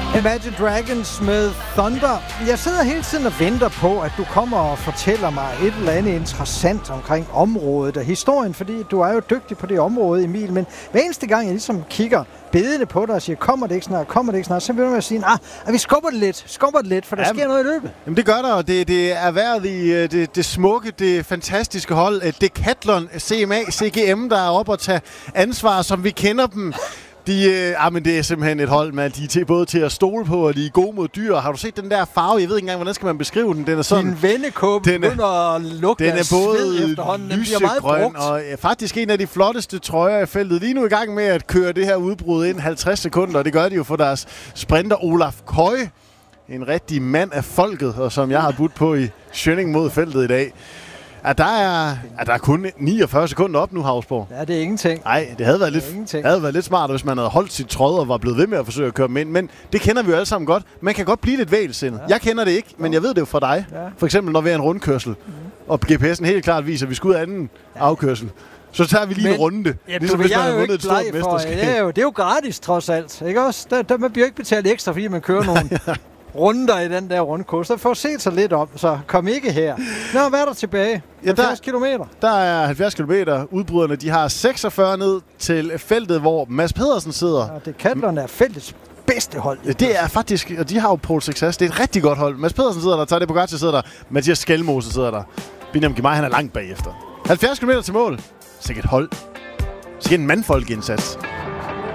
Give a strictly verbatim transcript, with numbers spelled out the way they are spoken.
Imagine Dragons med Thunder. Jeg sidder hele tiden og venter på, at du kommer og fortæller mig et eller andet interessant omkring området og historien, fordi du er jo dygtig på det område, Emil. Men hver eneste gang, jeg ligesom kigger bedende på dig og siger, kommer det ikke snart, kommer det ikke snart, så vil man sige, ah, at vi skubber det lidt, skubber det lidt, for der ja, sker noget i løbet. Jamen det gør der, og det, det er været i det, det smukke, det fantastiske hold, Decathlon C M A C G M, der er oppe og tage ansvar, som vi kender dem. De, øh, ah, men det er simpelthen et hold, man. De er til, både til at stole på, og de er gode mod dyr. Har du set den der farve? Jeg ved ikke engang, hvordan skal man beskrive den? Den er sådan... Din vennekåbe begynder at lugte af sved efterhånden. Den bliver meget brugt. Og øh, faktisk en af de flotteste trøjer i feltet. Lige nu i gang med at køre det her udbrud ind halvtreds sekunder, og det gør de jo for deres sprinter Olaf Køje. En rigtig mand af folket, og som jeg har budt på i Schønning mod feltet i dag. At der er, at der er kun niogfyrre sekunder op nu, Hausborg. Ja, det er ingenting. Nej, det havde været lidt, havde været lidt smart, hvis man havde holdt sit tråd og var blevet ved med at forsøge at køre dem ind. Men det kender vi jo alle sammen godt. Man kan godt blive lidt vægelsindet. Ja. Jeg kender det ikke, men jeg ved det jo fra dig. Ja. For eksempel når vi er en rundkørsel, mm. og G P S'en helt klart viser, at vi skal ud af anden ja. afkørsel. Så tager vi lige men, en runde. Ja, ligesom hvis man har vundet et stort mesterskab. Det er, jo, det er jo gratis, trods alt. Ikke også? Der, der, man bliver ikke betalt ekstra, fordi man kører nogle... runder i den der rundkurs. Så får set sig lidt op, så kom ikke her. Nå, hvad er der tilbage? halvfjerds kilometer. Der er halvfjerds kilometer. Udbryderne, de har seksogfyrre ned til feltet, hvor Mads Pedersen sidder. Ja, Decathlon er feltets bedste hold. Det er faktisk, og de har jo Pole Success. Det er et rigtig godt hold. Mads Pedersen sidder der, Tadej Pogacar sidder der, Mathias Skelmose sidder der. Biniam Girmay, han er langt bagefter. halvfjerds kilometer til mål. Sikkert hold. Sikkert en mandfolkeindsats.